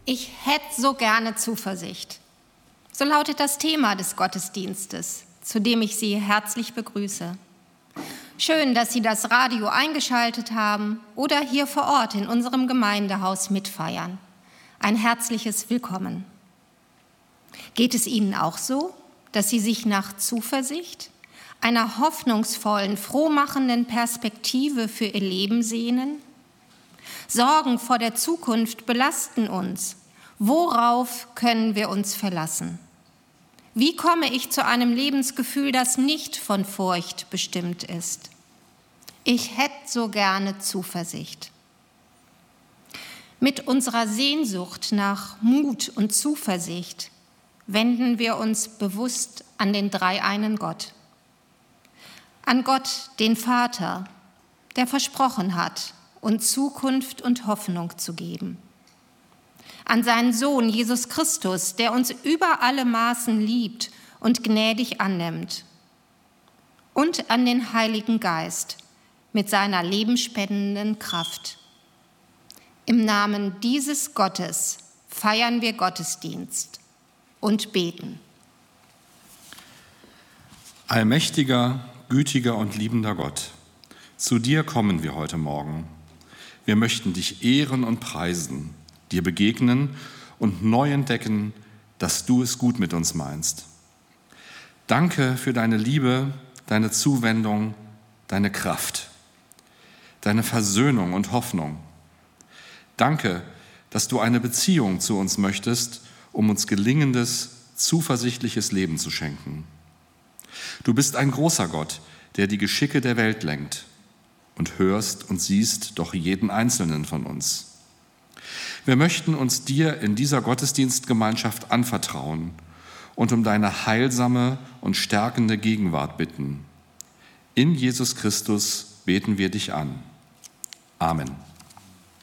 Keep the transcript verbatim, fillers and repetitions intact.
Ich hätte so gerne Zuversicht. So lautet das Thema des Gottesdienstes, zu dem ich Sie herzlich begrüße. Schön, dass Sie das Radio eingeschaltet haben oder hier vor Ort in unserem Gemeindehaus mitfeiern. Ein herzliches Willkommen. Geht es Ihnen auch so, dass Sie sich nach Zuversicht, einer hoffnungsvollen, frohmachenden Perspektive für Ihr Leben sehnen? Sorgen vor der Zukunft belasten uns. Worauf können wir uns verlassen? Wie komme ich zu einem Lebensgefühl, das nicht von Furcht bestimmt ist? Ich hätte so gerne Zuversicht. Mit unserer Sehnsucht nach Mut und Zuversicht wenden wir uns bewusst an den dreieinen Gott. An Gott, den Vater, der versprochen hat, uns Zukunft und Hoffnung zu geben. An seinen Sohn Jesus Christus, der uns über alle Maßen liebt und gnädig annimmt. Und an den Heiligen Geist mit seiner lebenspendenden Kraft. Im Namen dieses Gottes feiern wir Gottesdienst und beten. Allmächtiger, gütiger und liebender Gott, zu dir kommen wir heute Morgen. Wir möchten dich ehren und preisen, dir begegnen und neu entdecken, dass du es gut mit uns meinst. Danke für deine Liebe, deine Zuwendung, deine Kraft, deine Versöhnung und Hoffnung. Danke, dass du eine Beziehung zu uns möchtest, um uns gelingendes, zuversichtliches Leben zu schenken. Du bist ein großer Gott, der die Geschicke der Welt lenkt und hörst und siehst doch jeden Einzelnen von uns. Wir möchten uns dir in dieser Gottesdienstgemeinschaft anvertrauen und um deine heilsame und stärkende Gegenwart bitten. In Jesus Christus beten wir dich an. Amen.